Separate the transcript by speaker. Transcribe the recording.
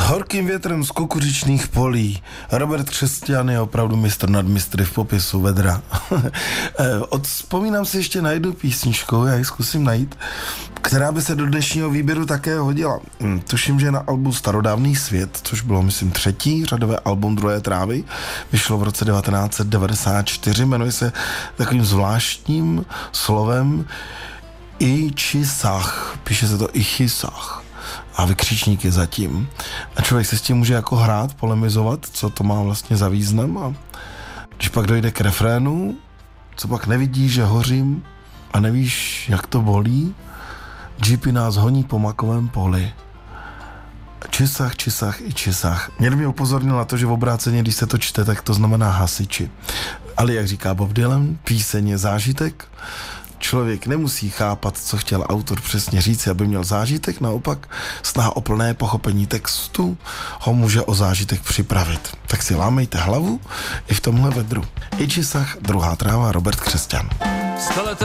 Speaker 1: Horkým větrem z kukuřičných polí. Robert Křesťan je opravdu mistr nad mistry v popisu vedra. Vzpomínám si ještě na jednu písničku, já ji zkusím najít, která by se do dnešního výběru také hodila. Tuším, že na albu Starodávný svět, což bylo, myslím, 3. řadové album Druhé trávy, vyšlo v roce 1994, jmenuje se takovým zvláštním slovem Ichisach, píše se to Ichisach. A vykřičník je zatím. A člověk se s tím může jako hrát, polemizovat, co to má vlastně za význam. A když pak dojde k refrénu, co pak nevidíš, že hořím a nevíš, jak to bolí, džipy nás honí po makovém poli. Čisach, čisach i čisach. Někdo mě upozornil na to, že v obráceně, když se to čte, tak to znamená hasiči. Ale jak říká Bob Dylan, píseň je zážitek. Člověk nemusí chápat, co chtěl autor přesně říct, aby měl zážitek, naopak snaha o plné pochopení textu ho může o zážitek připravit. Tak si lámejte hlavu i v tomhle vedru. Ichisach, Druhá tráva, Robert Křesťan.